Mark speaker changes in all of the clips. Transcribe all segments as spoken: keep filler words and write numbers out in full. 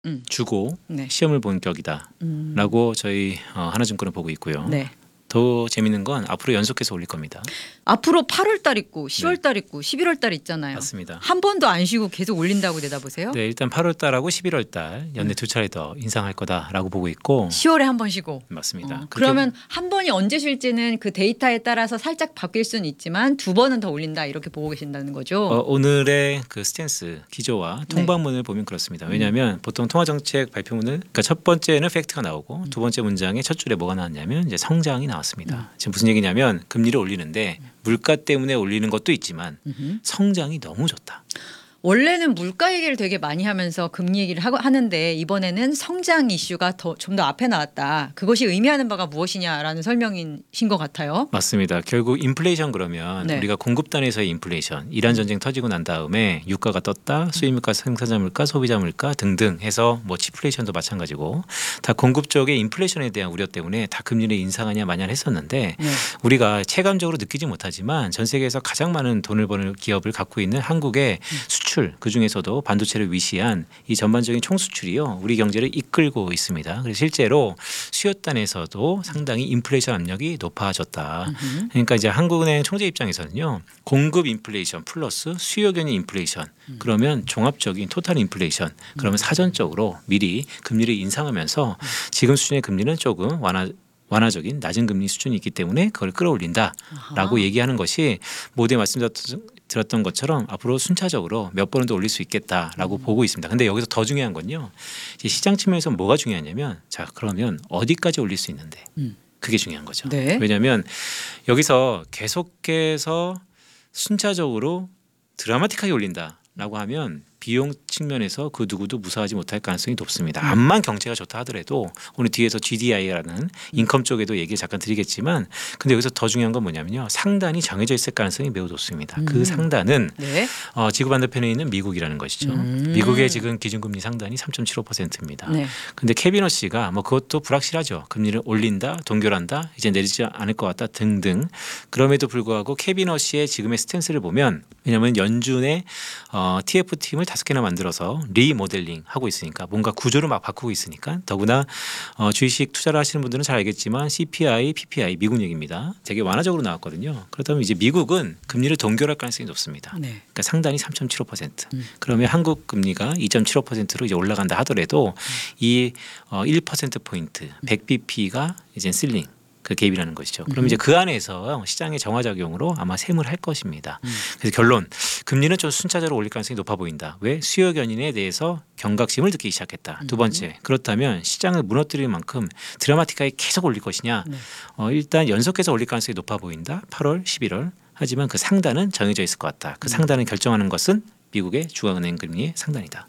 Speaker 1: 음.
Speaker 2: 주고
Speaker 1: 네.
Speaker 2: 시험을 본 격이다라고
Speaker 1: 음.
Speaker 2: 저희 어, 하나증권을 보고 있고요.
Speaker 1: 네.
Speaker 2: 더 재밌는 건 앞으로 연속해서 올릴 겁니다.
Speaker 1: 앞으로 팔월 달 있고 시월
Speaker 2: 네.
Speaker 1: 달 있고 십일월 달 있잖아요.
Speaker 2: 맞습니다.
Speaker 1: 한 번도 안 쉬고 계속 올린다고 내다보세요?
Speaker 2: 네, 일단 팔월 달하고 십일월 달 연내
Speaker 1: 음.
Speaker 2: 두 차례 더 인상할 거다라고 보고 있고
Speaker 1: 시월에 한 번 쉬고.
Speaker 2: 맞습니다.
Speaker 1: 어,
Speaker 2: 그렇게
Speaker 1: 그러면 한 번이 언제 쉴지는 그 데이터에 따라서 살짝 바뀔 수는 있지만 두 번은 더 올린다 이렇게 보고 계신다는 거죠.
Speaker 2: 어, 오늘의 그 스탠스 기조와
Speaker 1: 네.
Speaker 2: 통방문을 보면 그렇습니다. 왜냐하면 보통 통화정책 발표문을 그러니까 첫 번째는 팩트가 나오고 두 번째 문장의 첫 줄에 뭐가 나왔냐면 이제 성장이 나왔습니다.
Speaker 1: 음.
Speaker 2: 지금 무슨 얘기냐면 금리를 올리는데 물가 때문에 올리는 것도 있지만
Speaker 1: 음흠.
Speaker 2: 성장이 너무 좋다.
Speaker 1: 원래는 물가 얘기를 되게 많이 하면서 금리 얘기를 하고 하는데 이번에는 성장 이슈가 더 좀 더 앞에 나왔다. 그것이 의미하는 바가 무엇이냐라는 설명이신 것 같아요.
Speaker 2: 맞습니다. 결국 인플레이션 그러면
Speaker 1: 네.
Speaker 2: 우리가 공급단에서의 인플레이션, 이란 전쟁 터지고 난 다음에 유가가 떴다, 수입 물가, 생산자 물가, 소비자 물가 등등 해서 뭐 치플레이션도 마찬가지고 다 공급 쪽의 인플레이션에 대한 우려 때문에 다 금리를 인상하냐 마냐 했었는데
Speaker 1: 네.
Speaker 2: 우리가 체감적으로 느끼지 못하지만 전 세계에서 가장 많은 돈을 버는 기업을 갖고 있는 한국의 수출 그 중에서도 반도체를 위시한 이 전반적인 총수출이요 우리 경제를 이끌고 있습니다. 그래서 실제로 수요단에서도 상당히 인플레이션 압력이 높아졌다.
Speaker 1: 음흠.
Speaker 2: 그러니까 이제 한국은행 총재 입장에서는요 공급 인플레이션 플러스 수요 견인 인플레이션 그러면 종합적인 토탈 인플레이션 그러면 사전적으로 미리 금리를 인상하면서 지금 수준의 금리는 조금 완화 완화적인 낮은 금리 수준이 있기 때문에 그걸 끌어올린다라고
Speaker 1: 아하.
Speaker 2: 얘기하는 것이 모두에 말씀드렸던 것처럼 앞으로 순차적으로 몇 번은 더 올릴 수 있겠다라고
Speaker 1: 음.
Speaker 2: 보고 있습니다. 근데 여기서 더 중요한 건요. 이제 시장 측면에서 뭐가 중요하냐면 자 그러면 어디까지 올릴 수 있는데
Speaker 1: 음.
Speaker 2: 그게 중요한 거죠.
Speaker 1: 네.
Speaker 2: 왜냐하면 여기서 계속해서 순차적으로 드라마틱하게 올린다라고 하면 비용 측면에서 그 누구도 무사하지 못할 가능성이 높습니다. 암만 경제가 좋다 하더라도 오늘 뒤에서 지디아이라는 인컴 쪽에도 얘기를 잠깐 드리겠지만 근데 여기서 더 중요한 건 뭐냐면요. 상단이 정해져 있을 가능성이 매우 높습니다.
Speaker 1: 음.
Speaker 2: 그 상단은
Speaker 1: 네.
Speaker 2: 어, 지구 반대편에 있는 미국이라는 것이죠.
Speaker 1: 음.
Speaker 2: 미국의 지금 기준금리 상단이 삼 점 칠오 퍼센트입니다.
Speaker 1: 네.
Speaker 2: 근데 캐비너시가 뭐 그것도 불확실하죠. 금리를 올린다, 동결한다, 이제 내리지 않을 것 같다 등등. 그럼에도 불구하고 캐비너시의 지금의 스탠스를 보면 왜냐하면 연준의 어, 티에프 팀을 다섯 개나 만들어서 리모델링 하고 있으니까 뭔가 구조를 막 바꾸고 있으니까 더구나 어, 주식 투자를 하시는 분들은 잘 알겠지만 씨피아이, 피피아이 미국 얘기입니다. 되게 완화적으로 나왔거든요. 그렇다면 이제 미국은 금리를 동결할 가능성이 높습니다.
Speaker 1: 네.
Speaker 2: 그러니까 상단이 삼 점 칠오 퍼센트.
Speaker 1: 음.
Speaker 2: 그러면 한국 금리가 이 점 칠오 퍼센트로 이제 올라간다 하더라도 이 어, 일 퍼센트 포인트 백 비피가 이제 실링 그 갭이라는 것이죠. 그럼
Speaker 1: 음.
Speaker 2: 이제 그 안에서 시장의 정화작용으로 아마 샘을 할 것입니다.
Speaker 1: 음.
Speaker 2: 그래서 결론 금리는 좀 순차적으로 올릴 가능성이 높아 보인다. 왜? 수요 견인에 대해서 경각심을 느끼기 시작했다. 두 번째 그렇다면 시장을 무너뜨릴 만큼 드라마틱하게 계속 올릴 것이냐.
Speaker 1: 네.
Speaker 2: 어, 일단 연속해서 올릴 가능성이 높아 보인다. 팔월, 십일월. 하지만 그 상단은 정해져 있을 것 같다. 그 상단을 결정하는 것은 미국의 중앙은행 금리의 상단이다.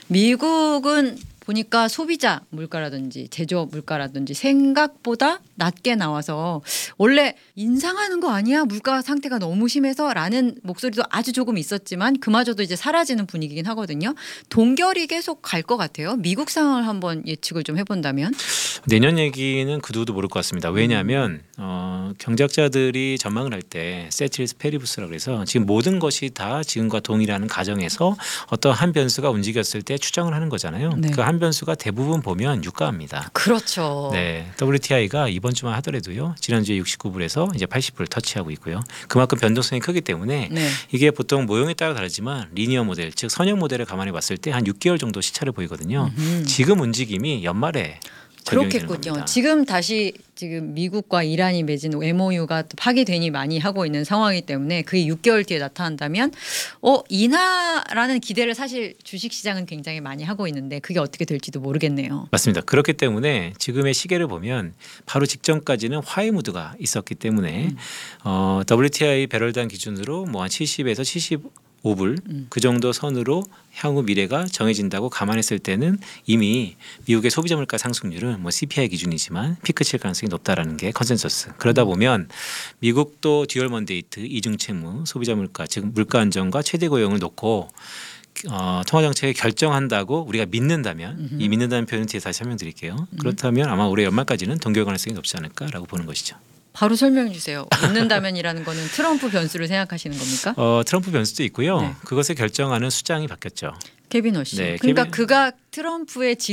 Speaker 1: 미국은 보니까 소비자 물가라든지 제조업 물가라든지 생각보다 낮게 나와서 원래 인상하는 거 아니야 물가 상태가 너무 심해서라는 목소리도 아주 조금 있었지만 그마저도 이제 사라지는 분위기긴 하거든요. 동결이 계속 갈 것 같아요. 미국 상황을 한번 예측을 좀 해본다면
Speaker 2: 내년 얘기는 그 누구도 모를 것 같습니다. 왜냐하면 어, 경제학자들이 전망을 할 때 세티리스 페리부스라고 해서 지금 모든 것이 다 지금과 동일하는 가정에서 어떤 한 변수가 움직였을 때 추정을 하는 거잖아요.
Speaker 1: 네.
Speaker 2: 그 한 변수가 대부분 보면 유가입니다.
Speaker 1: 그렇죠.
Speaker 2: 네, 더블유티아이가 이번 주만 하더라도요. 지난주에 육십구 불에서 이제 팔십 불을 터치하고 있고요. 그만큼 변동성이 크기 때문에
Speaker 1: 네.
Speaker 2: 이게 보통 모형에 따라 다르지만 리니어 모델, 즉 선형 모델을 감안해 봤을 때 한 육 개월 정도 시차를 보이거든요.
Speaker 1: 음흠.
Speaker 2: 지금 움직임이 연말에 적용이 되는
Speaker 1: 그렇겠군요.
Speaker 2: 겁니다.
Speaker 1: 지금 다시 지금 미국과 이란이 맺은 엠오유가 또 파기되니 많이 하고 있는 상황이기 때문에 그게 육 개월 뒤에 나타난다면 어 인하라는 기대를 사실 주식시장은 굉장히 많이 하고 있는데 그게 어떻게 될지도 모르겠네요.
Speaker 2: 맞습니다. 그렇기 때문에 지금의 시계를 보면 바로 직전까지는 화해 무드가 있었기 때문에
Speaker 1: 음.
Speaker 2: 어, 더블유티아이 배럴당 기준으로 뭐 한 칠십에서 칠십오 불
Speaker 1: 음.
Speaker 2: 그 정도 선으로 향후 미래가 정해진다고 감안했을 때는 이미 미국의 소비자 물가 상승률은 뭐 씨피아이 기준이지만 피크 칠 가능성이 높다라는 게 컨센서스. 그러다 보면 미국도 듀얼 먼데이트 이중 채무 소비자 물가 즉 물가 안정과 최대 고용을 놓고 어, 통화정책을 결정한다고 우리가 믿는다면
Speaker 1: 음흠.
Speaker 2: 이 믿는다는 표현은 뒤에 다시 설명드릴게요. 그렇다면 아마 올해 연말까지는 동결 가능성이 높지 않을까라고 보는 것이죠.
Speaker 1: 바로 설명해 주세요. 묻는다면이라는 거는 트럼프 변수를 생각하시는 겁니까?
Speaker 2: 어, 트럼프 변수도 있고요.
Speaker 1: 네.
Speaker 2: 그것을 결정하는 수장이 바뀌었죠.
Speaker 1: 케빈 허씨.
Speaker 2: 네,
Speaker 1: 그러니까
Speaker 2: 케빈-
Speaker 1: 그가 트럼프의